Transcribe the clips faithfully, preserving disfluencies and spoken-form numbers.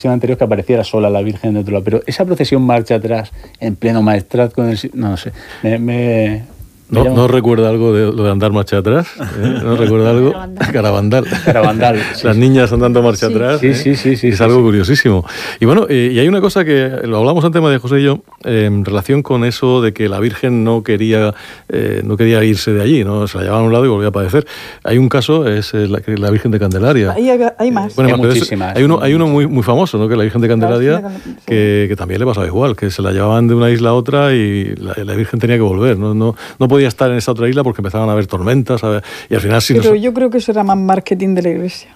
anterior que apareciera sola la Virgen de otro lado, pero esa procesión marcha atrás en pleno maestrazgo con el... No, no sé, me... me ¿No, ¿No recuerda algo de lo de andar marcha atrás? ¿Eh? ¿No recuerda algo? Carabandal. Carabandal. Sí, Las sí. niñas andando marcha sí. atrás. Sí, ¿eh? sí, sí, sí. Es sí, algo sí. curiosísimo. Y bueno, eh, y hay una cosa que lo hablamos antes de José y yo, eh, en relación con eso de que la Virgen no quería, eh, no quería irse de allí, ¿no? Se la llevaban a un lado y volvía a padecer. Hay un caso, es la, la Virgen de Candelaria. Ahí hay, hay más. Eh, bueno, hay muchísimas. Es, hay uno, hay uno muy, muy famoso, ¿no? Que la Virgen de Candelaria, Virgen de Candelaria sí. que, que también le pasaba igual, que se la llevaban de una isla a otra y la, la Virgen tenía que volver. No, no, no podía estar en esa otra isla porque empezaban a haber tormentas, a ver, y al final sí. Pero nos... yo creo que eso era más marketing de la Iglesia.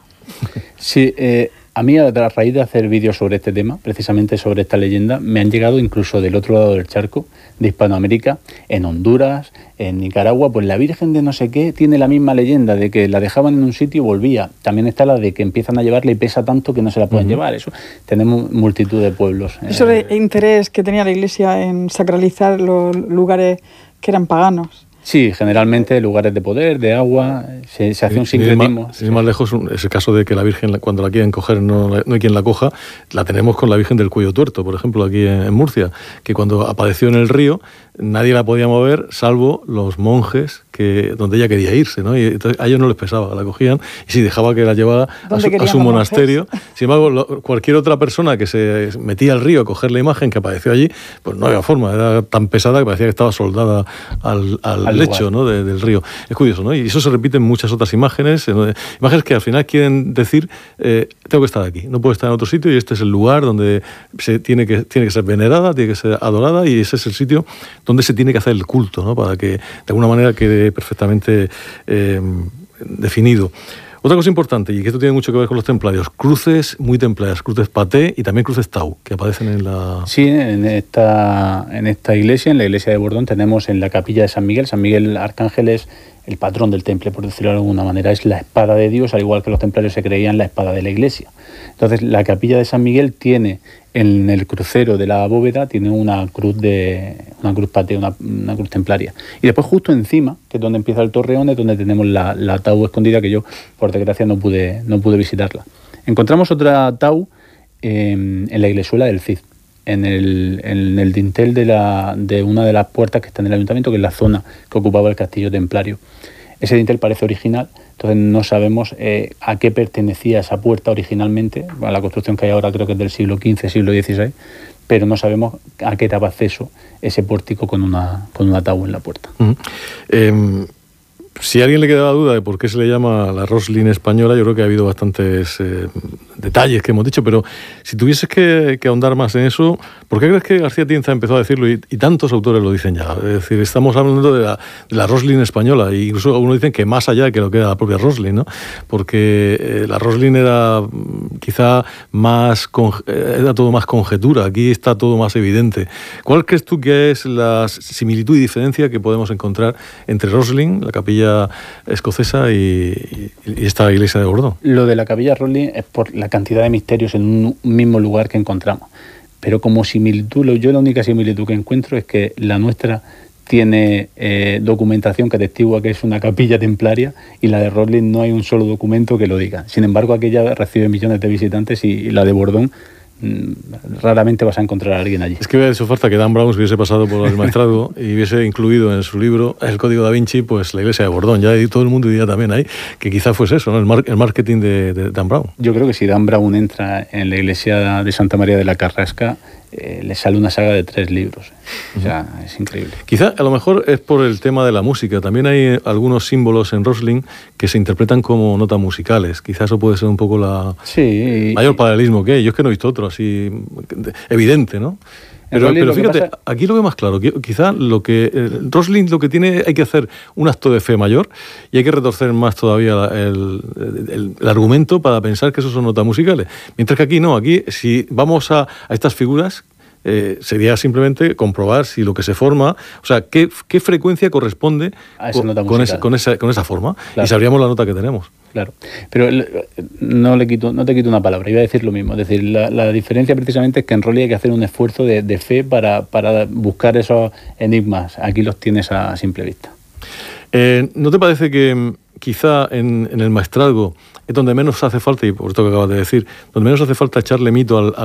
Sí, eh, a mí a raíz de hacer vídeos sobre este tema, precisamente sobre esta leyenda, me han llegado incluso del otro lado del charco, de Hispanoamérica, en Honduras, en Nicaragua, pues la Virgen de no sé qué tiene la misma leyenda de que la dejaban en un sitio y volvía. También está la de que empiezan a llevarla y pesa tanto que no se la pueden uh-huh. llevar. Eso tenemos multitud de pueblos. Eso eh, de interés que tenía la Iglesia en sacralizar los lugares que eran paganos. Sí, generalmente lugares de poder, de agua, se, se hace un sincretismo. Sin ir más lejos, es el caso de que la Virgen, cuando la quieren coger, no, no hay quien la coja. La tenemos con la Virgen del Cuello Tuerto, por ejemplo, aquí en, en Murcia, que cuando apareció en el río, nadie la podía mover, salvo los monjes que donde ella quería irse, ¿no? Y entonces a ellos no les pesaba, la cogían y si dejaba que la llevara a su, a su monasterio. Sin embargo, lo, cualquier otra persona que se metía al río a coger la imagen que apareció allí, pues no había forma, era tan pesada que parecía que estaba soldada al, al, al lecho, ¿no? de, del río. Es curioso, ¿no? Y eso se repite en muchas otras imágenes, ¿no? Imágenes que al final quieren decir, eh, tengo que estar aquí, no puedo estar en otro sitio y este es el lugar donde se tiene que, tiene que ser venerada, tiene que ser adorada y ese es el sitio donde se tiene que hacer el culto, ¿no? Para que de alguna manera quede perfectamente eh, definido. Otra cosa importante, y que esto tiene mucho que ver con los templarios, cruces muy templarias, cruces paté y también cruces tau, que aparecen en la... Sí, en esta, en esta iglesia, en la iglesia de Bordón, tenemos en la capilla de San Miguel, San Miguel Arcángel es el patrón del temple, por decirlo de alguna manera, es la espada de Dios, al igual que los templarios se creían la espada de la iglesia. Entonces, la capilla de San Miguel tiene, en el crucero de la bóveda, tiene una cruz de una cruz patea, una, una cruz templaria. Y después justo encima, que es donde empieza el torreón, es donde tenemos la, la tau escondida, que yo, por desgracia, no pude, no pude visitarla. Encontramos otra tau eh, en la iglesuela del Cid, en el, en el dintel de, la, de una de las puertas que está en el ayuntamiento, que es la zona que ocupaba el castillo templario. Ese dintel parece original, entonces no sabemos eh, a qué pertenecía esa puerta originalmente. Bueno, la construcción que hay ahora creo que es del siglo quince, siglo dieciséis, pero no sabemos a qué daba acceso ese pórtico con una, con una tau en la puerta. Uh-huh. Eh, si a alguien le quedaba duda de por qué se le llama la Roslin española, yo creo que ha habido bastantes eh, detalles que hemos dicho, pero si tuvieses que, que ahondar más en eso, ¿por qué crees que García Tienza empezó a decirlo y, y tantos autores lo dicen ya? Es decir, estamos hablando de la, de la Roslin española, e incluso algunos dicen que más allá que lo que era la propia Roslin, ¿no? Porque eh, la Roslin era quizá más, era todo más conjetura, aquí está todo más evidente. ¿Cuál crees tú que es la similitud y diferencia que podemos encontrar entre Roslin, la capilla escocesa y, y esta iglesia de Bordón? Lo de la capilla Roslin es por la cantidad de misterios en un mismo lugar que encontramos, pero como similitud, yo la única similitud que encuentro es que la nuestra tiene eh, documentación que atestigua que es una capilla templaria y la de Roslin no hay un solo documento que lo diga. Sin embargo, aquella recibe millones de visitantes y, y la de Bordón raramente vas a encontrar a alguien allí. Es que hubiera hecho falta que Dan Brown se hubiese pasado por el maestrazgo y hubiese incluido en su libro El Código Da Vinci, pues la iglesia de Bordón. Ya todo el mundo diría también ahí que quizá fuese eso, ¿no? El, mar, el marketing de, de Dan Brown. Yo creo que si Dan Brown entra en la iglesia de Santa María de la Carrasca, eh, le sale una saga de tres libros. O sea, uh-huh. Es increíble. Quizá a lo mejor es por el tema de la música. También hay algunos símbolos en Roslin que se interpretan como notas musicales. Quizá eso puede ser un poco la sí, mayor y... paralelismo que hay. Yo es que no he visto otro así evidente, ¿no? Pero, pero fíjate, pasa... aquí lo veo más claro. Quizá lo que eh, Roslin lo que tiene, hay que hacer un acto de fe mayor y hay que retorcer más todavía el, el, el argumento para pensar que eso son notas musicales. Mientras que aquí no, aquí si vamos a, a estas figuras, Eh, sería simplemente comprobar si lo que se forma, o sea, qué, qué frecuencia corresponde a esa nota con, con, esa, con, esa, con esa forma, claro. Y sabríamos la nota que tenemos. Claro, pero no le quito, no te quito una palabra, iba a decir lo mismo, es decir, la, la diferencia precisamente es que en Roslin hay que hacer un esfuerzo de, de fe para, para buscar esos enigmas, aquí los tienes a simple vista. Eh, ¿No te parece que quizá en, en el maestrazgo es donde menos hace falta, y por esto que acabas de decir, donde menos hace falta echarle mito al,